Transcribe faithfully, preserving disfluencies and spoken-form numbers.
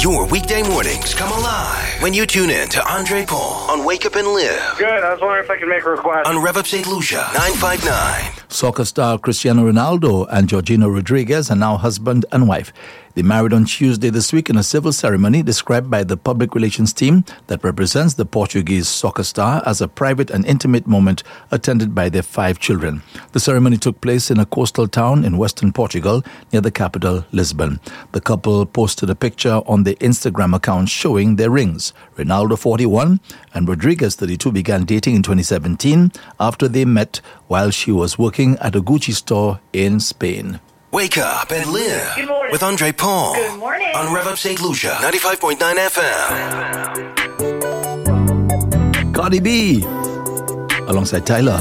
Your weekday mornings come alive when you tune in to Andre Paul on Wake Up and Live. Good. I was wondering if I could make a request. On Rev Up Saint Lucia nine five nine. Soccer star Cristiano Ronaldo and Georgina Rodriguez are now husband and wife. They married on Tuesday this week in a civil ceremony described by the public relations team that represents the Portuguese soccer star as a private and intimate moment attended by their five children. The ceremony took place in a coastal town in western Portugal near the capital, Lisbon. The couple posted a picture on their Instagram account showing their rings. Ronaldo, forty-one, and Rodriguez, thirty-two, began dating in twenty seventeen after they met while she was working at a Gucci store in Spain. Wake up and live Good morning. with Andre Paul. Good morning. On Rev Up Saint Lucia ninety-five point nine F M. Cardi B alongside Tyler.